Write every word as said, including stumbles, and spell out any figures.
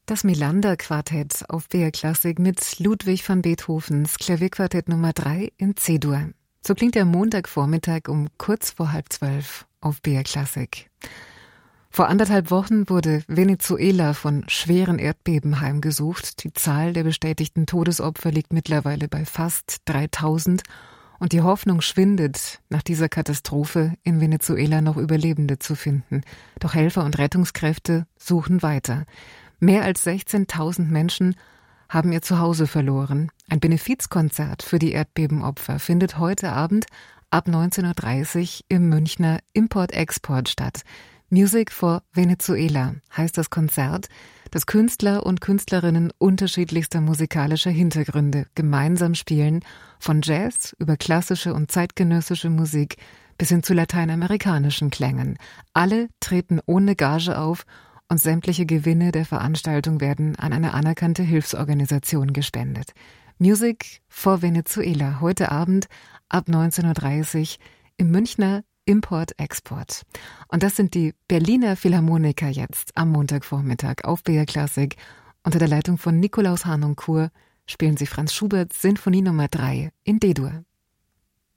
Das Melander-Quartett auf B R Klassik mit Ludwig van Beethovens Klavierquartett Nummer drei in C-Dur. So klingt der Montagvormittag um kurz vor halb zwölf auf B R Klassik. Vor anderthalb Wochen wurde Venezuela von schweren Erdbeben heimgesucht. Die Zahl der bestätigten Todesopfer liegt mittlerweile bei fast dreitausend und die Hoffnung schwindet, nach dieser Katastrophe in Venezuela noch Überlebende zu finden. Doch Helfer und Rettungskräfte suchen weiter. Mehr als sechzehntausend Menschen haben ihr Zuhause verloren. Ein Benefizkonzert für die Erdbebenopfer findet heute Abend ab neunzehn Uhr dreißig im Münchner Import-Export statt. Music for Venezuela heißt das Konzert, das Künstler und Künstlerinnen unterschiedlichster musikalischer Hintergründe gemeinsam spielen, von Jazz über klassische und zeitgenössische Musik bis hin zu lateinamerikanischen Klängen. Alle treten ohne Gage auf und sämtliche Gewinne der Veranstaltung werden an eine anerkannte Hilfsorganisation gespendet. Music for Venezuela, heute Abend ab neunzehn Uhr dreißig im Münchner Import-Export. Und das sind die Berliner Philharmoniker jetzt am Montagvormittag auf B R Klassik. Unter der Leitung von Nikolaus Harnoncourt spielen sie Franz Schuberts Sinfonie Nummer drei in D-Dur.